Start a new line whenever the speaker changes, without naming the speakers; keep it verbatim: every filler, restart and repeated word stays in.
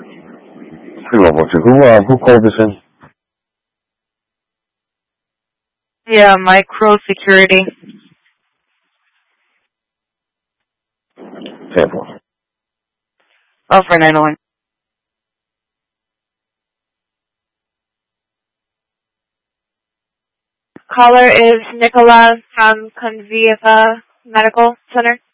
three one four two. Who, uh, who called this in?
Yeah, micro security.
Sample.
Oh, for nine oh one. Caller is Nicola from Conviva Medical Center.